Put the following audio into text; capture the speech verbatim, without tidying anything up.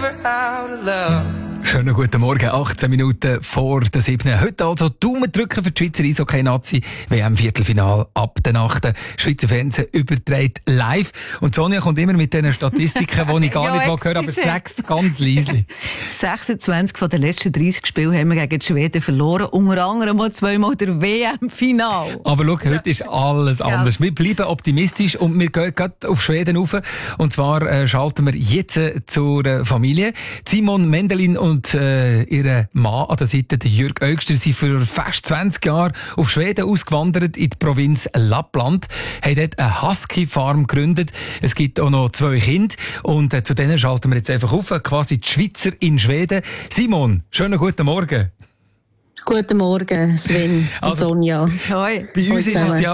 remember how to love. Schönen guten Morgen, achtzehn Minuten vor der siebten. Heute also Daumen drücken für die Schweizer Eishockey-Nazi. W M-Viertelfinal ab der Nacht. Schweizer Fernsehen überträgt live. Und Sonja kommt immer mit diesen Statistiken, die ich gar ja, nicht höre, aber sechs ganz leise. sechsundzwanzig von den letzten dreißig Spielen haben wir gegen die Schweden verloren. Unter anderem auch zweimal der W M-Final. Aber schau, heute ist alles Ja. anders. Wir bleiben optimistisch und wir gehen gerade auf Schweden rauf. Und zwar äh, schalten wir jetzt äh, zur äh, Familie. Simon Mendelin und äh, ihr Mann an der Seite, der Jürg Oegster, sind für fast zwanzig Jahre auf Schweden ausgewandert in die Provinz Lappland, haben dort eine Husky-Farm gegründet. Es gibt auch noch zwei Kinder und äh, zu denen schalten wir jetzt einfach auf, quasi die Schweizer in Schweden. Simon, schönen guten Morgen. Guten Morgen, Sven und Also, Sonja. Hoi. Bei uns ist es ja